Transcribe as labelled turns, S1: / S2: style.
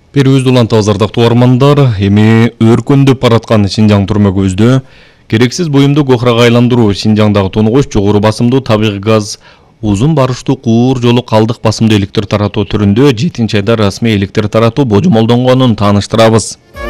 S1: Берүүбүздү улантабыз ардактуу угармандар. Эми өркөндөп бараткан Шинжаң түрмө көздө керексиз буюмду кохрага айландыруу, Шинжаңдагы тунугуш жогору басымдуу табигый газ, узун барыштуу куур жолу калдык басымдуу электр таратуу түрүндө 7 айда расмий электр таратуу божомолдонгонун тааныштырабыз.